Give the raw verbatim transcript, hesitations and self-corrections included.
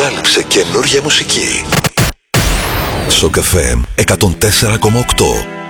ανακάλυψε καινούργια μουσική. Σοκ εφ εμ εκατόν τέσσερα κόμμα οκτώ.